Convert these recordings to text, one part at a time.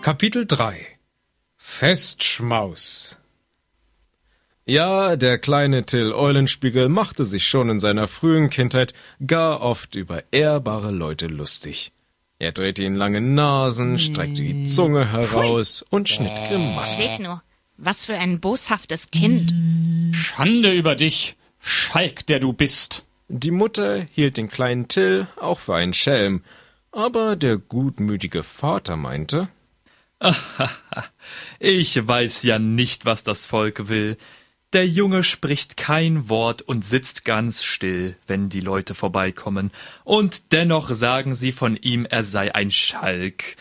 Kapitel 3 Festschmaus. Ja, der kleine Till Eulenspiegel machte sich schon in seiner frühen Kindheit gar oft über ehrbare Leute lustig. Er drehte ihnen lange Nasen, streckte die Zunge heraus und schnitt Grimassen. Seht nur, was für ein boshaftes Kind. Schande über dich, Schalk, der du bist. Die Mutter hielt den kleinen Till auch für einen Schelm, aber der gutmütige Vater meinte: Ich weiß ja nicht, was das Volk will. Der Junge spricht kein Wort und sitzt ganz still, wenn die Leute vorbeikommen. Und dennoch sagen sie von ihm, er sei ein Schalk.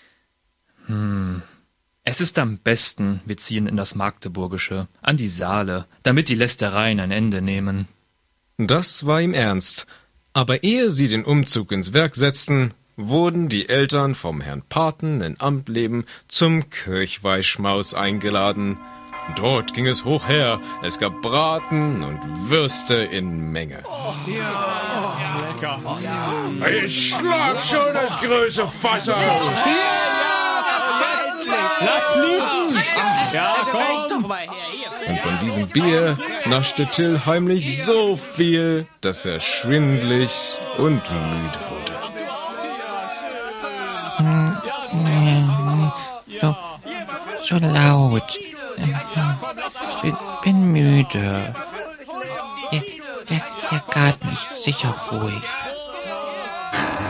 Es ist am besten, wir ziehen in das Magdeburgische, an die Saale, damit die Lästereien ein Ende nehmen. Das war ihm ernst. Aber ehe sie den Umzug ins Werk setzten, wurden die Eltern vom Herrn Paten in Amtleben zum Kirchweihschmaus eingeladen. Dort ging es hoch her, es gab Braten und Würste in Menge. Ich schlag schon das große Fass auf. Lass fließen! Ja, komm! Und von diesem Bier naschte Till heimlich so viel, dass er schwindlig und müde wurde. So laut. Bin müde. Der Garten ist sicher ruhig.